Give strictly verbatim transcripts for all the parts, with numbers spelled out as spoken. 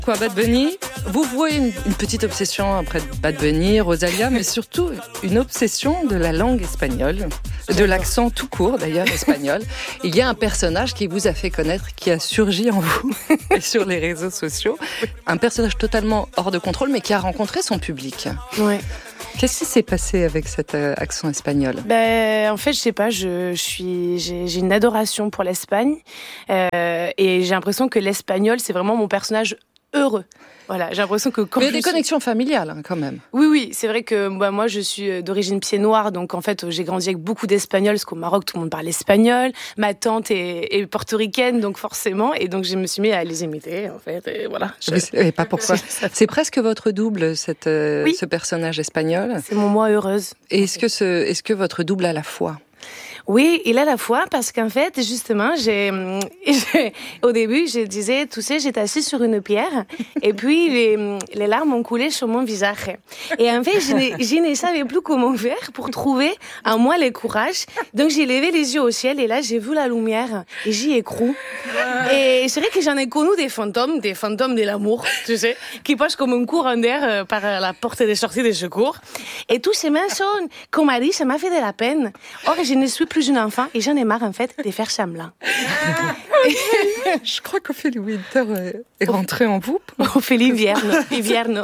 Quoi, Bad Bunny, vous voyez une, une petite obsession après Bad Bunny, Rosalía, mais surtout une obsession de la langue espagnole, de l'accent tout court d'ailleurs espagnol. Il y a un personnage qui vous a fait connaître, qui a surgi en vous et sur les réseaux sociaux, un personnage totalement hors de contrôle, mais qui a rencontré son public. Ouais. Qu'est-ce qui s'est passé avec cet euh, accent espagnol ? Ben, en fait, je sais pas, je, je suis, j'ai, j'ai une adoration pour l'Espagne euh, et j'ai l'impression que l'espagnol, c'est vraiment mon personnage heureux. Voilà, j'ai l'impression que quand Mais il y a des suis... connexions familiales hein, quand même. Oui, oui, c'est vrai que bah, moi je suis d'origine pied noir, donc en fait j'ai grandi avec beaucoup d'Espagnols, parce qu'au Maroc tout le monde parle espagnol. Ma tante est, est portoricaine, donc forcément, et donc je me suis mis à les imiter en fait. Et voilà. Je... Vous savez pas pourquoi. C'est presque votre double, cette, euh, oui. ce personnage espagnol. C'est mon moi heureuse. Et est-ce que ce, est-ce que votre double a la foi ? Oui, il a la foi parce qu'en fait, justement, j'ai, j'ai, au début, je disais, tu sais, j'étais assise sur une pierre et puis les, les larmes ont coulé sur mon visage. Et en fait, je, je ne savais plus comment faire pour trouver en moi le courage. Donc, j'ai levé les yeux au ciel et là, j'ai vu la lumière et j'y ai cru. Et c'est vrai que j'en ai connu des fantômes, des fantômes de l'amour, tu sais, qui passent comme un courant d'air par la porte des sorties de secours. Et tous ces mensonges qu'on m'a dit, ça m'a fait de la peine. Or, je ne suis plus une enfant et j'en ai marre en fait de faire semblant. Je crois qu'Ophélie Winter est rentrée en vous. Ophélie Vierno. Vierno.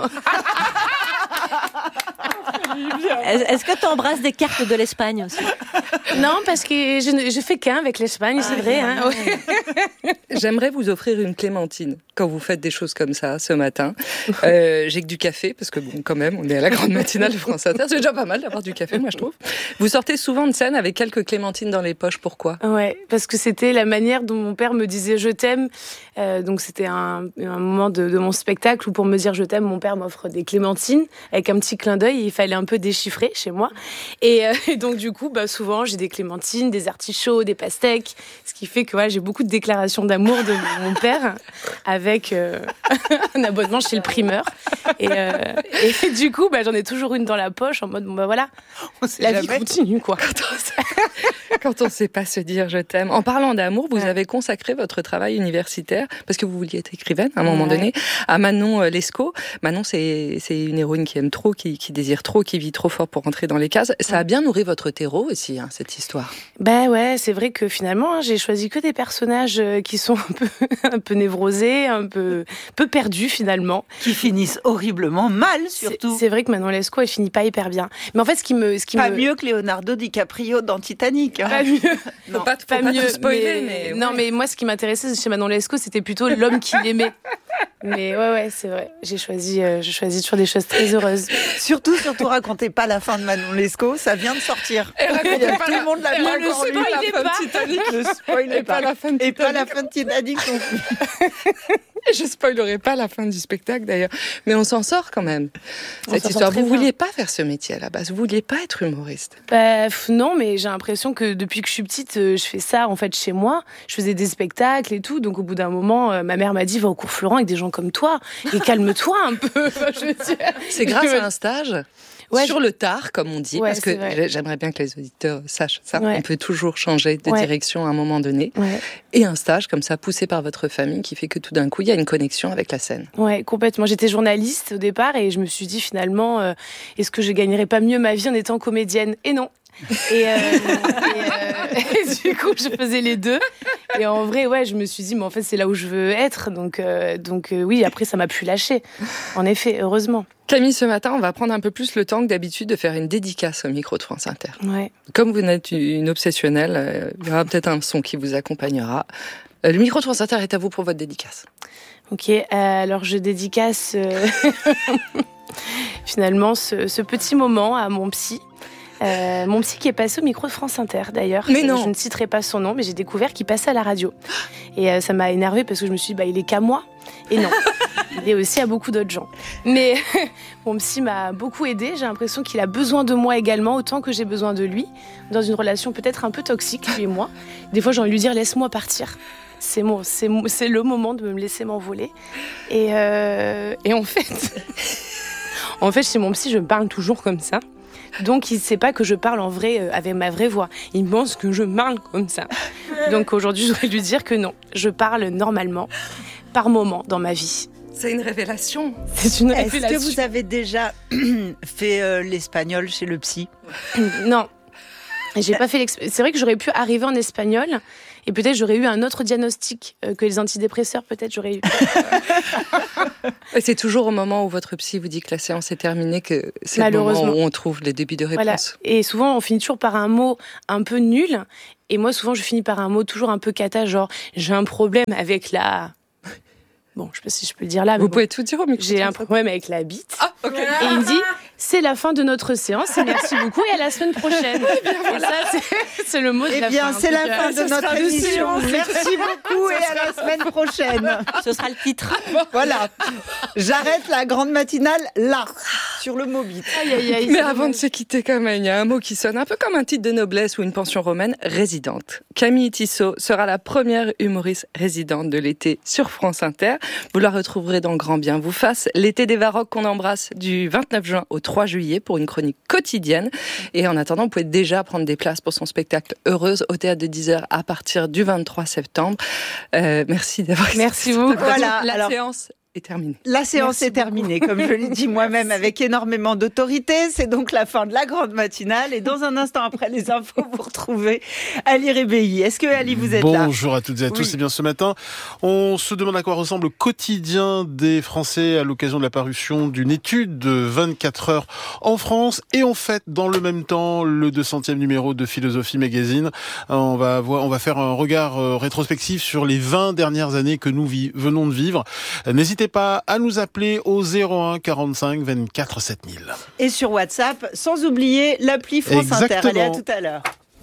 Est-ce que tu embrasses des cartes de l'Espagne aussi ? Non, parce que je ne je fais qu'un avec l'Espagne, c'est ah, vrai. Hein, ouais. J'aimerais vous offrir une clémentine quand vous faites des choses comme ça ce matin. Euh, j'ai que du café, parce que bon, quand même, on est à la grande matinale de France Inter. C'est déjà pas mal d'avoir du café, moi je trouve. Vous sortez souvent de scène avec quelques clémentines dans les poches, pourquoi ? Ouais, parce que c'était la manière dont mon père me disait je t'aime. Euh, donc c'était un, un moment de, de mon spectacle où pour me dire je t'aime, mon père m'offre des clémentines avec un petit clin d'œil. Il fallait un peu déchiffrer chez moi. Et, euh, et donc du coup, bah, souvent j'ai des clémentines, des artichauts, des pastèques, ce qui fait que ouais, j'ai beaucoup de déclarations d'amour de mon père avec euh, un abonnement chez le primeur. Et, euh, et du coup, bah, j'en ai toujours une dans la poche en mode bon bah voilà, la vie continue quoi. Quand on ne sait pas se dire je t'aime. En parlant d'amour, vous ouais. avez consacré votre travail universitaire, parce que vous vouliez être écrivaine à un moment ouais. donné, à Manon Lescaut. Manon, c'est, c'est une héroïne qui aime trop, qui, qui désire trop, qui vit trop fort pour rentrer dans les cases. Ça a bien nourri votre terreau aussi, hein, cette histoire. Ben ouais, c'est vrai que finalement, hein, j'ai choisi que des personnages qui sont un peu, un peu névrosés, un peu, peu perdus finalement. Qui finissent horriblement mal, surtout. C'est, c'est vrai que Manon Lescaut, elle finit pas hyper bien. Mais en fait, ce qui me... Ce qui pas me... mieux que Leonardo DiCaprio dans Titanic. Hein. Pas mieux. Non, faut pas, faut pas, pas mieux, tout spoiler, mais... mais... Non, ouais. mais moi, ce qui m'intéressait chez Manon Lescaut, c'était plutôt l'homme qui l'aimait. Mais ouais, ouais, c'est vrai. J'ai choisi, euh, j'ai choisi toujours des choses très heureuses. Surtout, surtout, racontez pas la fin de Manon Lescaut, ça vient de sortir. Et racontez pas tout la... le monde l'a pas encore lu. La fin de Titanic. Ne spoilez pas. pas la fin de Et Titanic. pas la fin de Titanic non plus. Je spoilerai pas la fin du spectacle d'ailleurs, mais on s'en sort quand même. Cette on histoire, vous bien. vouliez pas faire ce métier à la base, vous vouliez pas être humoriste. Bah, non, mais j'ai l'impression que depuis que je suis petite, je fais ça en fait chez moi. Je faisais des spectacles et tout, donc au bout d'un moment, ma mère m'a dit va au cours Florent avec des gens comme toi et calme-toi un peu. Enfin, je veux dire. C'est grâce à un stage. Ouais, sur le tard, comme on dit, ouais, parce que vrai. J'aimerais bien que les auditeurs sachent ça. Ouais. On peut toujours changer de ouais. direction à un moment donné. Ouais. Et un stage comme ça, poussé par votre famille, qui fait que tout d'un coup, il y a une connexion avec la scène. Ouais, complètement. J'étais journaliste au départ et je me suis dit finalement, euh, est-ce que je gagnerais pas mieux ma vie en étant comédienne ? Et non. Et, euh, et, euh, et du coup, je faisais les deux. Et en vrai, ouais, je me suis dit, mais en fait, c'est là où je veux être. Donc, euh, donc euh, oui, après, ça m'a plus lâché. En effet, heureusement. Camille, ce matin, on va prendre un peu plus le temps que d'habitude de faire une dédicace au micro de France Inter. Ouais. Comme vous êtes une obsessionnelle, euh, il y aura peut-être un son qui vous accompagnera. Euh, le micro de France Inter est à vous pour votre dédicace. Ok, euh, alors je dédicace euh, finalement ce, ce petit moment à mon psy. Euh, mon psy qui est passé au micro de France Inter d'ailleurs. Mais non. Je ne citerai pas son nom, mais j'ai découvert qu'il passait à la radio. Et euh, ça m'a énervée parce que je me suis dit, bah, il est qu'à moi. Et non, il est aussi à beaucoup d'autres gens. Mais mon psy m'a beaucoup aidée. J'ai l'impression qu'il a besoin de moi également, autant que j'ai besoin de lui. Dans une relation peut-être un peu toxique, lui et moi. Des fois, j'ai envie de lui dire, laisse-moi partir. C'est, mon, c'est, c'est le moment de me laisser m'envoler. Et, euh, et en fait, en fait, chez mon psy, je me parle toujours comme ça. Donc, il ne sait pas que je parle en vrai, euh, avec ma vraie voix. Il pense que je parle comme ça. Donc, aujourd'hui, je voudrais lui dire que non, je parle normalement, par moment, dans ma vie. C'est une révélation. C'est une Est-ce révélation. que vous avez déjà fait euh, l'espagnol chez le psy ? Non. J'ai pas fait l'exp... C'est vrai que j'aurais pu arriver en espagnol et peut-être j'aurais eu un autre diagnostic euh, que les antidépresseurs, peut-être j'aurais eu. Et c'est toujours au moment où votre psy vous dit que la séance est terminée que c'est le moment où on trouve les débuts de réponse. Voilà. Et souvent, on finit toujours par un mot un peu nul. Et moi, souvent, je finis par un mot toujours un peu cata, genre j'ai un problème avec la... Bon, je sais pas si je peux le dire là. Mais vous bon. pouvez tout dire au micro. J'ai un problème avec la bite. Ah, ok. Et il me dit, c'est la fin de notre séance et merci beaucoup et à la semaine prochaine. Et, bien, voilà. Et ça, c'est, c'est le mot de eh la bien, fin. Eh bien, c'est la fin euh, de notre émission. Merci beaucoup et à la semaine prochaine. Ce sera le titre. Voilà. J'arrête la grande matinale là, sur le mot bite. Aïe, aïe, aïe, Mais avant de se quitter quand même, il y a un mot qui sonne un peu comme un titre de noblesse ou une pension romaine, résidente. Camille Tissot sera la première humoriste résidente de l'été sur France Inter. Vous la retrouverez dans Grand Bien vous fasse, l'été des Varrocs qu'on embrasse du vingt-neuf juin au trois juillet pour une chronique quotidienne. Et en attendant, vous pouvez déjà prendre des places pour son spectacle Heureuse au théâtre de dix heures à partir du vingt-trois septembre. Euh, merci d'avoir Merci beaucoup. Voilà. La Alors, séance est terminée. La séance Merci est terminée, comme je l'ai dit moi-même, avec énormément d'autorité. C'est donc la fin de la grande matinale. Et dans un instant après les infos, vous retrouvez Ali Rébéi. Est-ce que Ali, vous êtes Bonjour là ? Bonjour à toutes et à tous. Oui. Et bien ce matin, on se demande à quoi ressemble le quotidien des Français à l'occasion de la parution d'une étude de vingt-quatre heures en France. Et on fête dans le même temps le deux centième numéro de Philosophie Magazine. On va avoir, on va faire un regard rétrospectif sur les vingt dernières années que nous vi- venons de vivre. N'hésitez pas à nous appeler au zéro un quarante-cinq vingt-quatre sept mille. Et sur WhatsApp, sans oublier l'appli France Exactement. Inter. Allez, à tout à l'heure.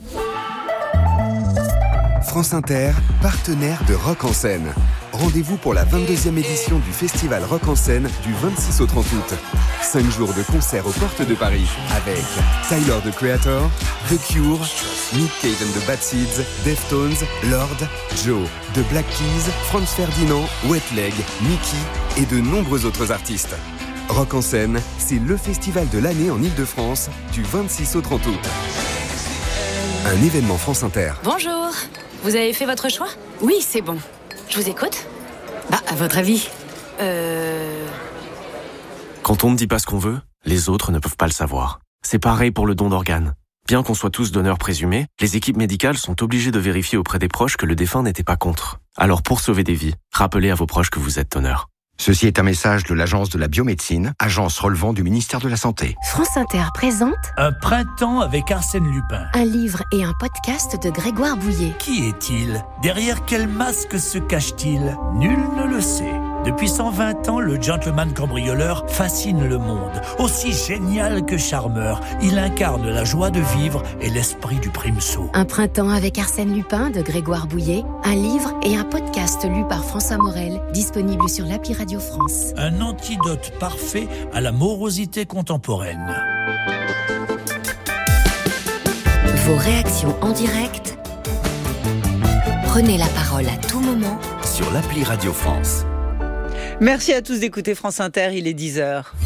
France Inter, partenaire de Rock en Scène. Rendez-vous pour la vingt-deuxième édition du festival Rock en Scène du vingt-six au trente août. Cinq jours de concerts aux portes de Paris avec Tyler, the Creator, The Cure, Nick Cave and the Bad Seeds, Deftones, Lord, Joe, The Black Keys, Franz Ferdinand, Wet Leg, Mickey et de nombreux autres artistes. Rock en Scène, c'est le festival de l'année en Ile-de-France du vingt-six au trente août. Un événement France Inter. Bonjour, vous avez fait votre choix ? Oui, c'est bon. Je vous écoute ? Bah, à votre avis ? Euh... Quand on ne dit pas ce qu'on veut, les autres ne peuvent pas le savoir. C'est pareil pour le don d'organes. Bien qu'on soit tous donneurs présumés, les équipes médicales sont obligées de vérifier auprès des proches que le défunt n'était pas contre. Alors pour sauver des vies, rappelez à vos proches que vous êtes donneur. Ceci est un message de l'Agence de la biomédecine, agence relevant du ministère de la Santé. France Inter présente Un printemps avec Arsène Lupin. un livre et un podcast de Grégoire Bouillet. Qui est-il ? Derrière quel masque se cache-t-il ? Nul ne le sait. Depuis cent vingt ans, le gentleman cambrioleur fascine le monde. Aussi génial que charmeur, il incarne la joie de vivre et l'esprit du primesaut. Un printemps avec Arsène Lupin de Grégoire Bouillet, un livre et un podcast lu par François Morel, disponible sur l'appli Radio France. Un antidote parfait à la morosité contemporaine. Vos réactions en direct, prenez la parole à tout moment sur l'appli Radio France. Merci à tous d'écouter France Inter, il est dix heures.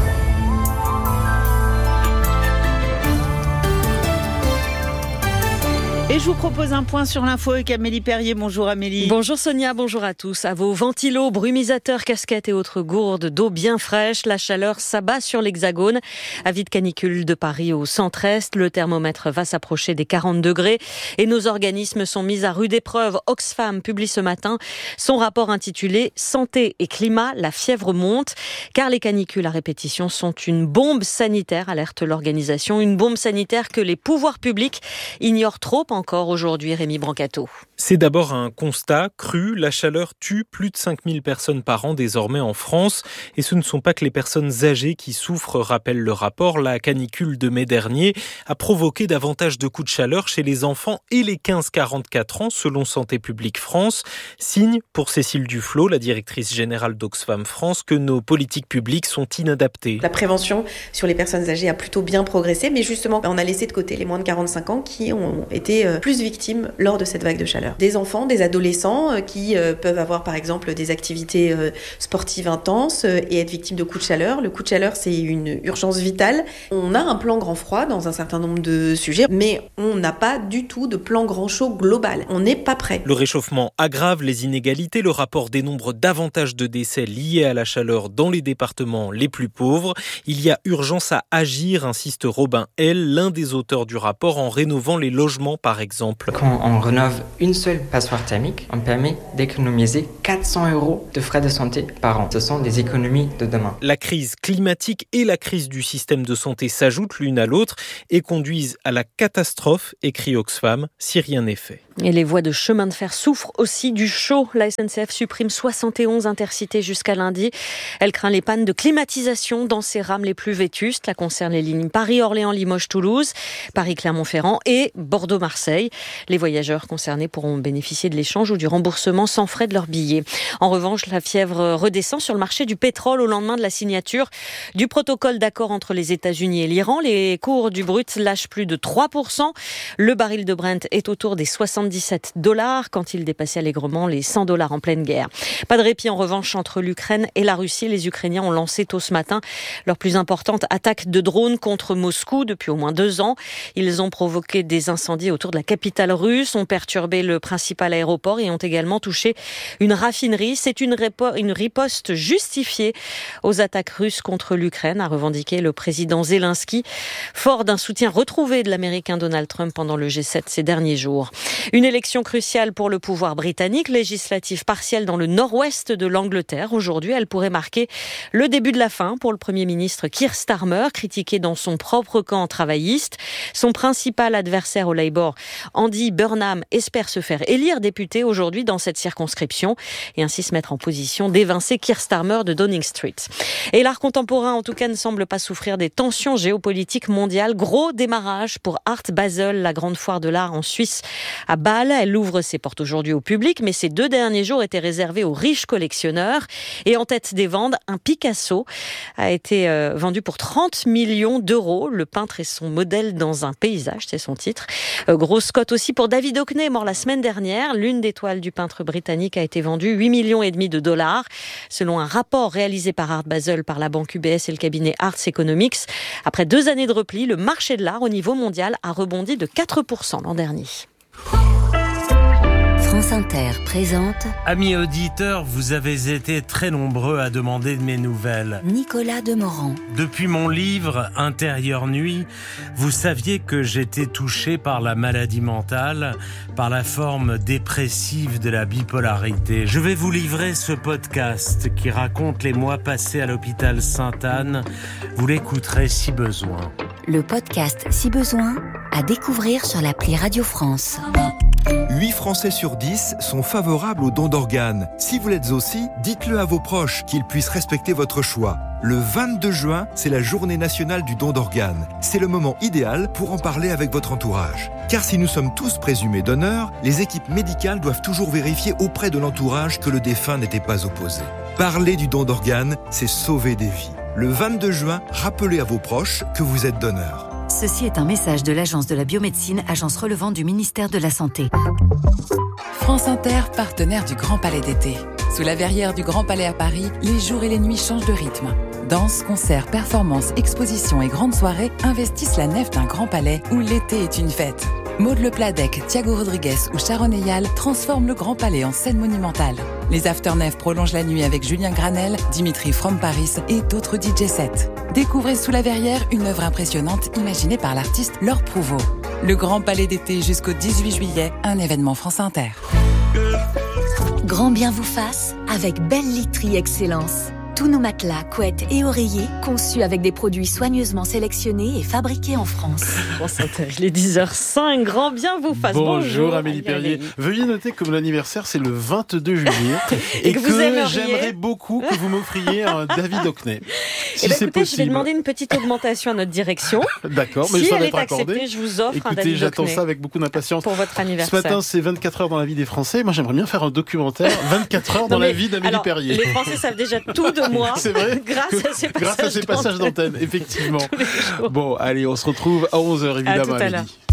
Et je vous propose un point sur l'info avec Amélie Perrier. Bonjour Amélie. Bonjour Sonia, bonjour à tous. À vos ventilos, brumisateurs, casquettes et autres gourdes d'eau bien fraîche, la chaleur s'abat sur l'Hexagone. Avis de canicule de Paris au centre-est, le thermomètre va s'approcher des quarante degrés et nos organismes sont mis à rude épreuve. Oxfam publie ce matin son rapport intitulé « Santé et climat, la fièvre monte ». Car les canicules à répétition sont une bombe sanitaire, alerte l'organisation. Une bombe sanitaire que les pouvoirs publics ignorent trop encore aujourd'hui, Rémi Brancato. C'est d'abord un constat cru. La chaleur tue plus de cinq mille personnes par an désormais en France. Et ce ne sont pas que les personnes âgées qui souffrent, rappelle le rapport. La canicule de mai dernier a provoqué davantage de coups de chaleur chez les enfants et les quinze à quarante-quatre ans, selon Santé publique France. Signe pour Cécile Duflot, la directrice générale d'Oxfam France, que nos politiques publiques sont inadaptées. La prévention sur les personnes âgées a plutôt bien progressé, mais justement, on a laissé de côté les moins de quarante-cinq ans qui ont été plus victimes lors de cette vague de chaleur. Des enfants, des adolescents qui peuvent avoir par exemple des activités sportives intenses et être victimes de coups de chaleur. Le coup de chaleur, c'est une urgence vitale. On a un plan grand froid dans un certain nombre de sujets, mais on n'a pas du tout de plan grand chaud global. On n'est pas prêt. Le réchauffement aggrave les inégalités. Le rapport dénombre davantage de décès liés à la chaleur dans les départements les plus pauvres. Il y a urgence à agir, insiste Robin L., l'un des auteurs du rapport, en rénovant les logements par exemple. Quand on rénove une seule passoire thermique, on permet d'économiser quatre cents euros de frais de santé par an. Ce sont des économies de demain. La crise climatique et la crise du système de santé s'ajoutent l'une à l'autre et conduisent à la catastrophe, écrit Oxfam, si rien n'est fait. Et les voies de chemin de fer souffrent aussi du chaud. La S N C F supprime soixante et onze intercités jusqu'à lundi. Elle craint les pannes de climatisation dans ses rames les plus vétustes. Cela concerne les lignes Paris-Orléans-Limoges-Toulouse, Paris-Clermont-Ferrand et Bordeaux-Marseille. Les voyageurs concernés pourront bénéficier de l'échange ou du remboursement sans frais de leur billet. En revanche, la fièvre redescend sur le marché du pétrole au lendemain de la signature du protocole d'accord entre les États-Unis et l'Iran. Les cours du brut lâchent plus de trois pour cent. Le baril de Brent est autour des soixante-dix-sept dollars quand il dépassait allègrement les cent dollars en pleine guerre. Pas de répit en revanche entre l'Ukraine et la Russie. Les Ukrainiens ont lancé tôt ce matin leur plus importante attaque de drones contre Moscou depuis au moins deux ans. Ils ont provoqué des incendies autour de la capitale russe, ont perturbé le principal aéroport et ont également touché une raffinerie. C'est une, répo- une riposte justifiée aux attaques russes contre l'Ukraine, a revendiqué le président Zelensky, fort d'un soutien retrouvé de l'Américain Donald Trump pendant le G sept ces derniers jours. Une élection cruciale pour le pouvoir britannique, législative partielle dans le nord-ouest de l'Angleterre. Aujourd'hui, elle pourrait marquer le début de la fin pour le Premier ministre Keir Starmer, critiqué dans son propre camp travailliste. Son principal adversaire au Labour, Andy Burnham, espère se faire élire député aujourd'hui dans cette circonscription et ainsi se mettre en position d'évincer Keir Starmer de Downing Street. Et l'art contemporain, en tout cas, ne semble pas souffrir des tensions géopolitiques mondiales. Gros démarrage pour Art Basel, la grande foire de l'art en Suisse à Bâle. Elle ouvre ses portes aujourd'hui au public, mais ces deux derniers jours étaient réservés aux riches collectionneurs. Et en tête des ventes, un Picasso a été euh, vendu pour trente millions d'euros. Le peintre et son modèle dans un paysage, c'est son titre. Euh, grosse cote aussi pour David Hockney, mort la semaine dernière. L'une des toiles du peintre britannique a été vendue huit millions et demi de dollars. Selon un rapport réalisé par Art Basel, par la banque U B S et le cabinet Arts Economics, après deux années de repli, le marché de l'art au niveau mondial a rebondi de quatre pour cent l'an dernier. France Inter présente... Amis auditeurs, vous avez été très nombreux à demander de mes nouvelles. Nicolas Demorand. Depuis mon livre « Intérieure nuit », vous saviez que j'étais touché par la maladie mentale, par la forme dépressive de la bipolarité. Je vais vous livrer ce podcast qui raconte les mois passés à l'hôpital Sainte-Anne. Vous l'écouterez si besoin. Le podcast Si besoin, à découvrir sur l'appli Radio France. huit Français sur dix sont favorables aux dons d'organes. Si vous l'êtes aussi, dites-le à vos proches, qu'ils puissent respecter votre choix. Le vingt-deux juin, c'est la journée nationale du don d'organes. C'est le moment idéal pour en parler avec votre entourage. Car si nous sommes tous présumés donneurs, les équipes médicales doivent toujours vérifier auprès de l'entourage que le défunt n'était pas opposé. Parler du don d'organes, c'est sauver des vies. Le vingt-deux juin, rappelez à vos proches que vous êtes donneur. Ceci est un message de l'Agence de la biomédecine, agence relevant du ministère de la Santé. France Inter, partenaire du Grand Palais d'été. Sous la verrière du Grand Palais à Paris, les jours et les nuits changent de rythme. Danse, concerts, performances, expositions et grandes soirées investissent la nef d'un Grand Palais où l'été est une fête. Maud Le Pladec, Thiago Rodriguez ou Sharon Eyal transforment le Grand Palais en scène monumentale. Les Afternef prolongent la nuit avec Julien Granel, Dimitri From Paris et d'autres D J sets. Découvrez Sous la verrière une œuvre impressionnante imaginée par l'artiste Laure Prouveau. Le Grand Palais d'été jusqu'au dix-huit juillet, un événement France Inter. Grand bien vous fasse avec Belle Literie Excellence. Tous nos matelas, couettes et oreillers conçus avec des produits soigneusement sélectionnés et fabriqués en France. France Inter, il est dix heures cinq, grand bien vous fasse. Bonjour, Bonjour Amélie Perrier. Veuillez noter que mon anniversaire c'est le vingt-deux juillet et, et que, que vous j'aimerais beaucoup que vous m'offriez un David Hockney. Si eh ben, c'est écoutez, possible. Je vais demander une petite augmentation à notre direction. D'accord, mais si ça va elle être est accordé. acceptée, je vous offre Écoutez, un David j'attends Hockney ça avec beaucoup d'impatience. Pour votre anniversaire. Ce matin, c'est vingt-quatre heures dans la vie des Français. Moi, j'aimerais bien faire un documentaire vingt-quatre heures dans non, la vie d'Amélie alors, Perrier. Les Français savent déjà tout de moi. C'est vrai. Grâce à ces passages, grâce à ces passages d'antenne, effectivement. Bon, allez, on se retrouve à onze heures évidemment. À tout à l'heure.